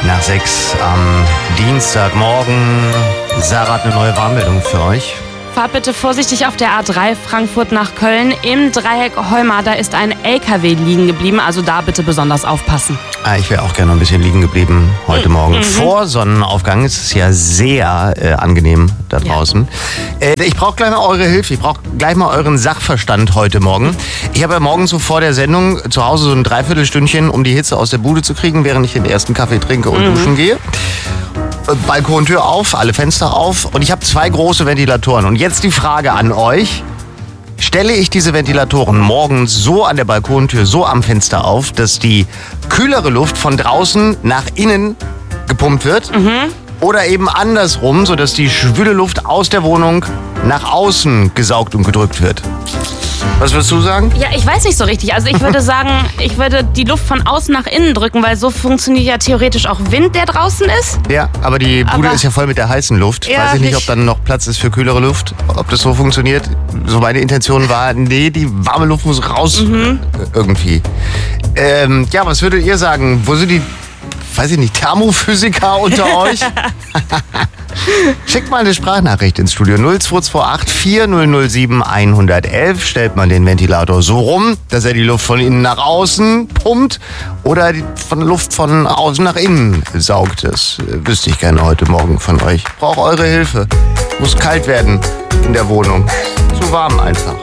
Nach 6 am Dienstagmorgen. Sarah hat eine neue Warnmeldung für euch. Fahrt bitte vorsichtig auf der A3 Frankfurt nach Köln. Im Dreieck Heumar, da ist ein LKW liegen geblieben, also da bitte besonders aufpassen. Ich wäre auch gerne ein bisschen liegen geblieben heute Morgen. Vor Sonnenaufgang ist es ja sehr angenehm da draußen. Ja. Ich brauche gleich mal eure Hilfe, ich brauche gleich mal euren Sachverstand heute Morgen. Ich habe ja morgens so vor der Sendung zu Hause so ein Dreiviertelstündchen, um die Hitze aus der Bude zu kriegen, während ich den ersten Kaffee trinke und duschen gehe. Balkontür auf, alle Fenster auf und ich habe 2 große Ventilatoren. Und jetzt die Frage an euch. Stelle ich diese Ventilatoren morgens so an der Balkontür, so am Fenster auf, dass die kühlere Luft von draußen nach innen gepumpt wird? Oder eben andersrum, sodass die schwüle Luft aus der Wohnung nach außen gesaugt und gedrückt wird? Was würdest du sagen? Ja, ich weiß nicht so richtig. Also ich würde sagen, ich würde die Luft von außen nach innen drücken, weil so funktioniert ja theoretisch auch Wind, der draußen ist. Ja, aber die Bude ist ja voll mit der heißen Luft. Ja, weiß ich nicht, ob dann noch Platz ist für kühlere Luft, ob das so funktioniert. So meine Intention war, nee, die warme Luft muss raus irgendwie. Ja, was würdet ihr sagen? Wo sind die, weiß ich nicht, Thermophysiker unter euch? Schickt mal eine Sprachnachricht ins Studio 0228 4007 111. Stellt man den Ventilator so rum, dass er die Luft von innen nach außen pumpt oder die Luft von außen nach innen saugt. Das wüsste ich gerne heute Morgen von euch. Ich brauche eure Hilfe. Muss kalt werden in der Wohnung. Zu warm einfach.